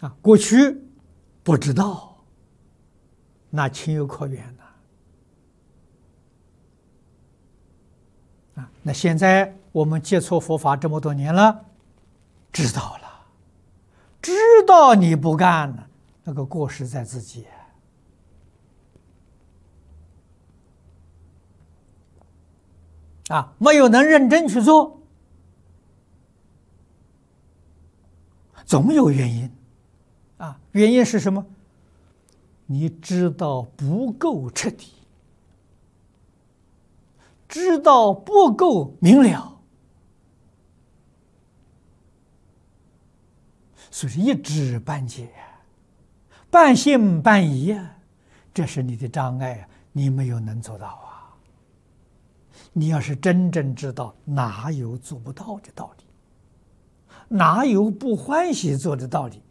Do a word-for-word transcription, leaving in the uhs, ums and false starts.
啊，过去不知道，那情有可原呐。啊，那现在我们接触佛法这么多年了，知道了，知道你不干了，那个过失在自己。啊，没有能认真去做，总有原因。啊，原因是什么？你知道不够彻底，知道不够明了，所以一知半解，半信半疑啊，这是你的障碍啊，你没有能做到啊。你要是真正知道，哪有做不到的道理？哪有不欢喜做的道理？